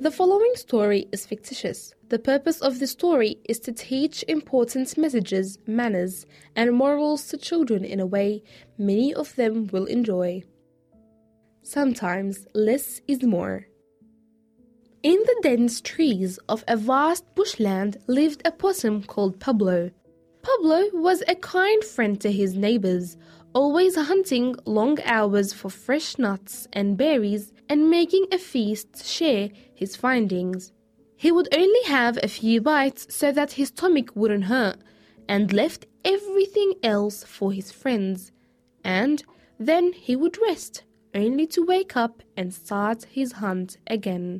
The following story is fictitious. The purpose of the story is to teach important messages, manners, and morals to children in a way many of them will enjoy. Sometimes less is more. In the dense trees of a vast bushland lived a possum called Pablo. Pablo was a kind friend to his neighbors, always hunting long hours for fresh nuts and berries and making a feast to share his findings. He would only have a few bites so that his stomach wouldn't hurt, and left everything else for his friends. And then he would rest, only to wake up and start his hunt again.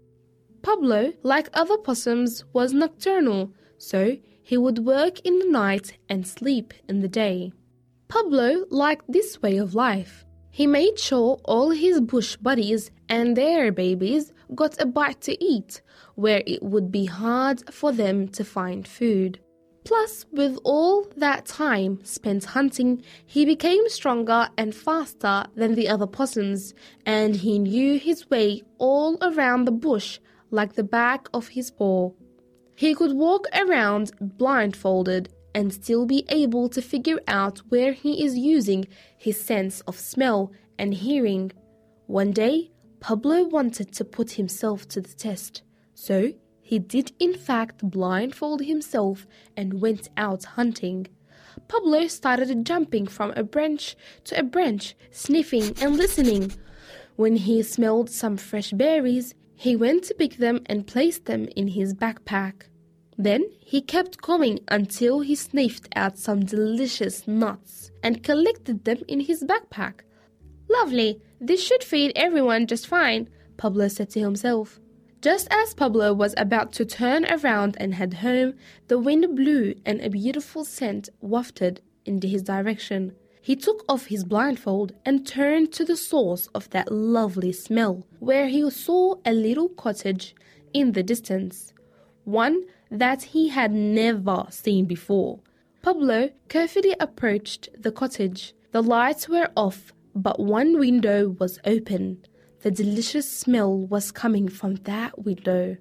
Pablo, like other possums, was nocturnal, so he would work in the night and sleep in the day. Pablo liked this way of life. He made sure all his bush buddies and their babies got a bite to eat, where it would be hard for them to find food. Plus, with all that time spent hunting, he became stronger and faster than the other possums, and he knew his way all around the bush like the back of his paw. He could walk around blindfolded and still be able to figure out where he is using his sense of smell and hearing. One day, Pablo wanted to put himself to the test, so he did in fact blindfold himself and went out hunting. Pablo started jumping from a branch to a branch, sniffing and listening. When he smelled some fresh berries, he went to pick them and placed them in his backpack. Then he kept going until he sniffed out some delicious nuts and collected them in his backpack. "Lovely, this should feed everyone just fine," Pablo said to himself. Just as Pablo was about to turn around and head home, the wind blew and a beautiful scent wafted into his direction. He took off his blindfold and turned to the source of that lovely smell, where he saw a little cottage in the distance, one that he had never seen before. Pablo carefully approached the cottage. The lights were off, but one window was open. The delicious smell was coming from that window.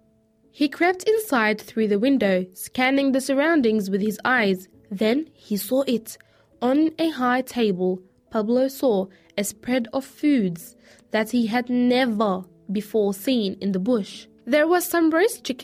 He crept inside through the window, scanning the surroundings with his eyes. Then he saw it. On a high table, Pablo saw a spread of foods that he had never before seen in the bush. There was some roast chicken